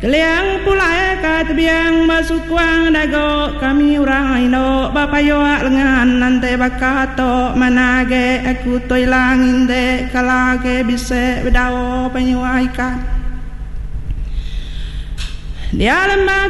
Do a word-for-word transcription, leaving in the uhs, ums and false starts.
Keliang pulai kat biang masuk kuang dago kami orang ino bapayo lengan nanti bakato manage aku toilang inde kalage bise bedawo penyuaikan dia lembah